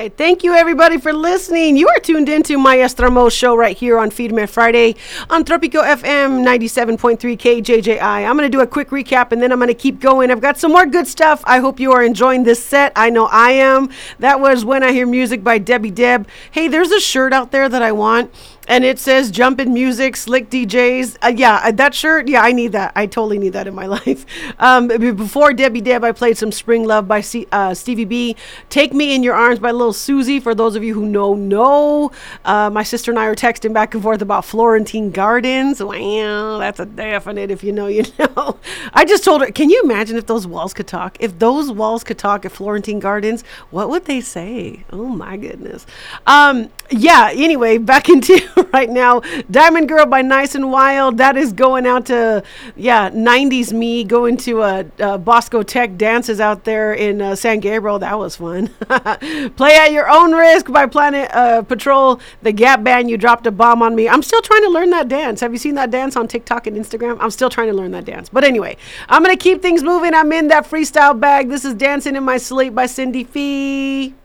right. Thank you, everybody, for listening. You are tuned into Maestra Mo's show right here on Feed Me Friday on Tropico FM 97.3 KJJI. I'm going to do a quick recap, and then I'm going to keep going. I've got some more good stuff. I hope you are enjoying this set. I know I am. That was When I Hear Music by Debbie Deb. Hey, there's a shirt out there that I want. And it says Jumpin' Music, Slick DJs. That shirt, I need that. I totally need that in my life. Before Debbie Deb, I played some Spring Love by Stevie B. Take Me in Your Arms by Lil Susie. For those of you who know. My sister and I are texting back and forth about Florentine Gardens. Wow, that's a definite. If you know, you know. I just told her, can you imagine if those walls could talk? If those walls could talk at Florentine Gardens, what would they say? Oh, my goodness. Anyway, back into right now, Diamond Girl by Nice and Wild. That is going out to 90s me going to Bosco Tech dances out there in San Gabriel. That was fun. Play at Your Own Risk by Planet Patrol. The Gap Band, You Dropped a Bomb on Me. I'm still trying to learn that dance. Have you seen that dance on TikTok and Instagram? I'm still trying to learn that dance. But anyway, I'm going to keep things moving. I'm in that freestyle bag. This is Dancing in My Sleep by Cindy Fee.